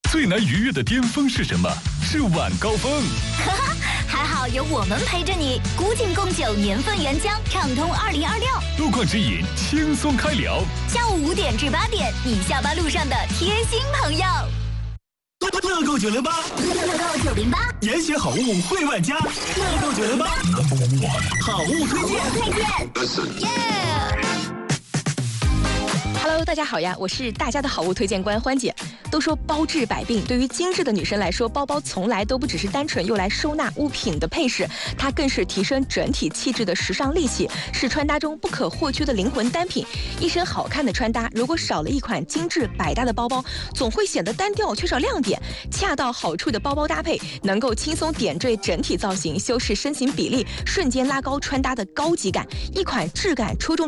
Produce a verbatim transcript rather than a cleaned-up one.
最难逾越的巅峰是什么？是晚高峰。 哈哈，还好有我们陪着你。古井贡酒年份原浆，畅通二零二六。 路况指引，轻松开聊。 下午五点至八点，你下班路上的贴心朋友。 乐购九零八， 乐购九零八， 严选好物惠万家。乐购九零八，好物推荐。 推荐。耶。 Hello， 大家好呀，我是大家的好物推荐官欢姐。都说包治百病，对于精致的女生来说，包包从来都不只是单纯用来收纳物品的配饰，它更是提升整体气质的时尚利器，是穿搭中不可或缺的灵魂单品。一身好看的穿搭，如果少了一款精致百搭的包包，总会显得单调缺少亮点。恰到好处的包包搭配，能够轻松点缀整体造型，修饰身形比例，瞬间拉高穿搭的高级感。一款质感出众